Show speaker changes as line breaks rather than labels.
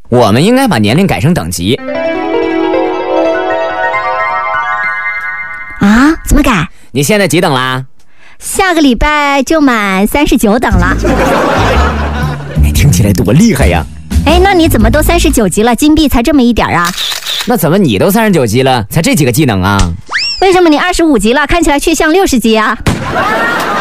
我们应该把年龄改成等级。
啊？怎么改？
你现在几等啦？
下个礼拜就满39等了。
你听起来多厉害呀！
哎，那你怎么都39级了，金币才这么一点啊？
那怎么你都39级了，才这几个技能啊？
为什么你25级了，看起来却像60级啊？